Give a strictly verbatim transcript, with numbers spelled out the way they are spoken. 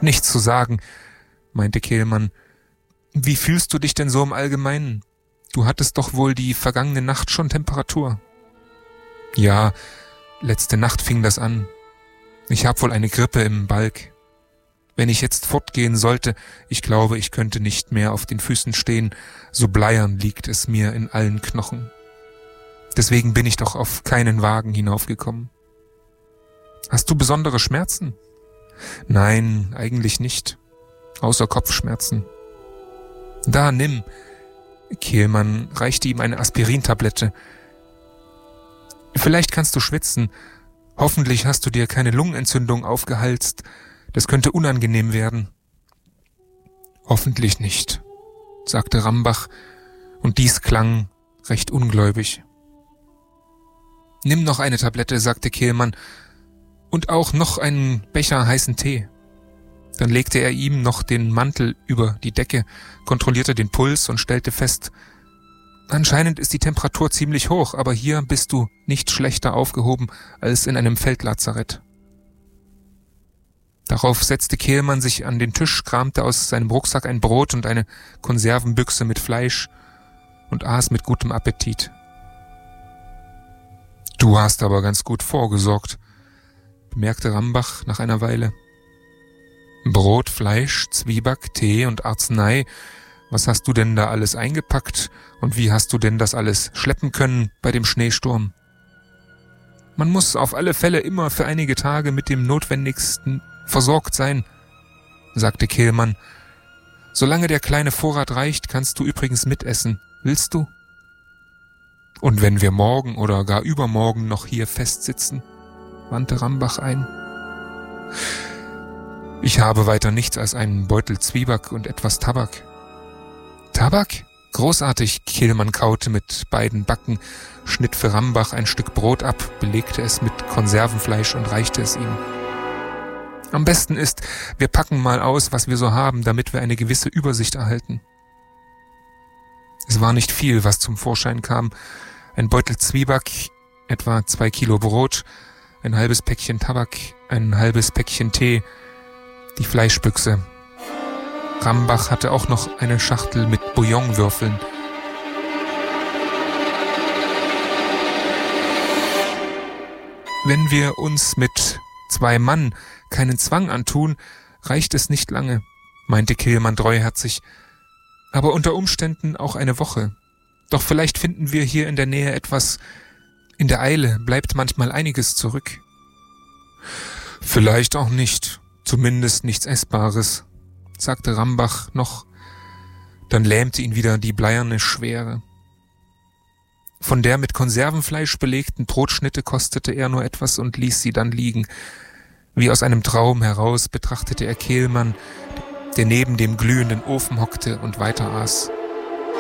Nichts zu sagen, meinte Kehlmann. Wie fühlst du dich denn so im Allgemeinen? Du hattest doch wohl die vergangene Nacht schon Temperatur. Ja, letzte Nacht fing das an. Ich hab wohl eine Grippe im Balg. Wenn ich jetzt fortgehen sollte, ich glaube, ich könnte nicht mehr auf den Füßen stehen, so bleiern liegt es mir in allen Knochen. Deswegen bin ich doch auf keinen Wagen hinaufgekommen. Hast du besondere Schmerzen? Nein, eigentlich nicht. Außer Kopfschmerzen. Da, nimm. Kehlmann reichte ihm eine Aspirintablette. Vielleicht kannst du schwitzen. Hoffentlich hast du dir keine Lungenentzündung aufgehalst. Das könnte unangenehm werden. Hoffentlich nicht, sagte Rambach, und dies klang recht ungläubig. Nimm noch eine Tablette, sagte Kehlmann, und auch noch einen Becher heißen Tee. Dann legte er ihm noch den Mantel über die Decke, kontrollierte den Puls und stellte fest, anscheinend ist die Temperatur ziemlich hoch, aber hier bist du nicht schlechter aufgehoben als in einem Feldlazarett. Darauf setzte Kehlmann sich an den Tisch, kramte aus seinem Rucksack ein Brot und eine Konservenbüchse mit Fleisch und aß mit gutem Appetit. Du hast aber ganz gut vorgesorgt, bemerkte Rambach nach einer Weile. Brot, Fleisch, Zwieback, Tee und Arznei. Was hast du denn da alles eingepackt und wie hast du denn das alles schleppen können bei dem Schneesturm? Man muss auf alle Fälle immer für einige Tage mit dem Notwendigsten versorgt sein, sagte Kehlmann. Solange der kleine Vorrat reicht, kannst du übrigens mitessen. Willst du? Und wenn wir morgen oder gar übermorgen noch hier festsitzen, wandte Rambach ein. Ich habe weiter nichts als einen Beutel Zwieback und etwas Tabak. Tabak? Großartig, Kehlmann kaute mit beiden Backen, schnitt für Rambach ein Stück Brot ab, belegte es mit Konservenfleisch und reichte es ihm. Am besten ist, wir packen mal aus, was wir so haben, damit wir eine gewisse Übersicht erhalten. Es war nicht viel, was zum Vorschein kam. Ein Beutel Zwieback, etwa zwei Kilo Brot, ein halbes Päckchen Tabak, ein halbes Päckchen Tee, die Fleischbüchse. Rambach hatte auch noch eine Schachtel mit Bouillonwürfeln. Wenn wir uns mit zwei Mann keinen Zwang antun, reicht es nicht lange, meinte Kehlmann treuherzig. Aber unter Umständen auch eine Woche. Doch vielleicht finden wir hier in der Nähe etwas. In der Eile bleibt manchmal einiges zurück. Vielleicht auch nicht. Zumindest nichts Essbares, sagte Rambach noch. Dann lähmte ihn wieder die bleierne Schwere. Von der mit Konservenfleisch belegten Brotschnitte kostete er nur etwas und ließ sie dann liegen. Wie aus einem Traum heraus betrachtete er Kehlmann, der neben dem glühenden Ofen hockte und weiter aß.